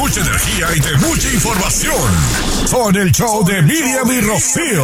mucha energía y de mucha información. Con el show de Miriam y Rocío.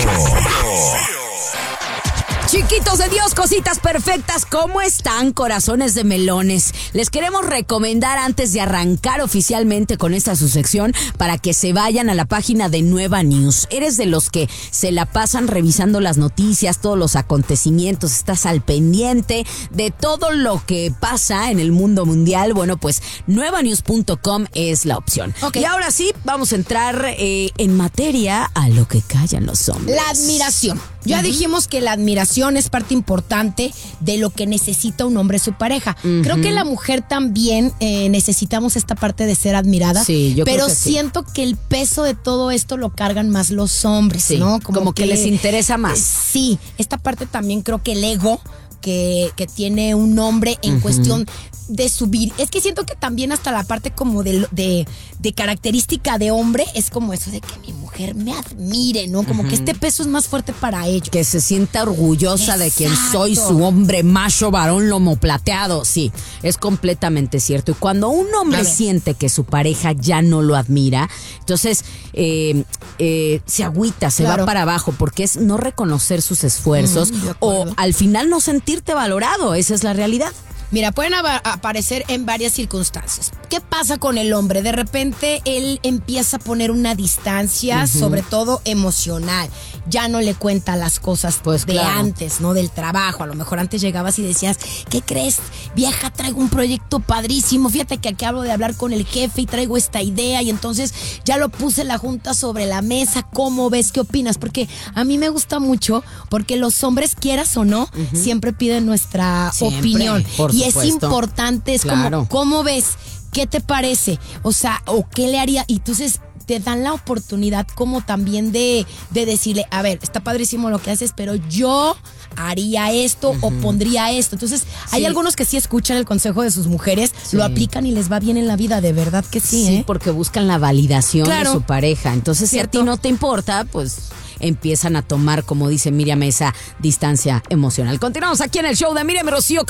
Chiquitos de Dios, cositas perfectas, ¿cómo están, corazones de melones? Les queremos recomendar antes de arrancar oficialmente con esta su sección para que se vayan a la página de Nueva News. ¿Eres de los que se la pasan revisando las noticias, todos los acontecimientos, estás al pendiente de todo lo que pasa en el mundo mundial? Bueno, pues nuevanews.com es la opción. Okay. Y ahora sí, vamos a entrar en materia a lo que callan los hombres. La admiración. Ya dijimos que la admiración es parte importante de lo que necesita un hombre en su pareja. Creo que la mujer también necesitamos esta parte de ser admirada. Sí, yo pero creo que siento que el peso de todo esto lo cargan más los hombres, sí, ¿no? Como que les interesa más. Sí, esta parte también creo que el ego que tiene un hombre en cuestión de subir. Es que siento que también hasta la parte como de característica de hombre es como eso de que mi mujer me admire, ¿no? Como que este peso es más fuerte para ellos. Que se sienta orgullosa Exacto. de quien soy, su hombre macho, varón, lomo plateado. Sí, es completamente cierto. Y cuando un hombre siente que su pareja ya no lo admira, entonces se agüita, se va para abajo, porque es no reconocer sus esfuerzos o al final no sentirte valorado. Esa es la realidad. Mira, pueden aparecer en varias circunstancias. ¿Qué pasa con el hombre? De repente él empieza a poner una distancia, sobre todo emocional. Ya no le cuenta las cosas de antes, ¿no? Del trabajo. A lo mejor antes llegabas y decías, ¿qué crees? Vieja, traigo un proyecto padrísimo. Fíjate que acabo de hablar con el jefe y traigo esta idea y entonces ya lo puse en la junta sobre la mesa. ¿Cómo ves? ¿Qué opinas? Porque a mí me gusta mucho porque los hombres, quieras o no, siempre piden nuestra opinión. Y es importante, es como, ¿cómo ves? ¿Qué te parece? O sea, ¿o qué le haría? Y entonces te dan la oportunidad como también de decirle, a ver, está padrísimo lo que haces, pero yo haría esto o pondría esto. Entonces, hay algunos que sí escuchan el consejo de sus mujeres, lo aplican y les va bien en la vida, de verdad que sí. Sí, porque buscan la validación de su pareja. Entonces, si a ti no te importa, pues empiezan a tomar, como dice Miriam, esa distancia emocional. Continuamos aquí en el show de Miriam y Rocío.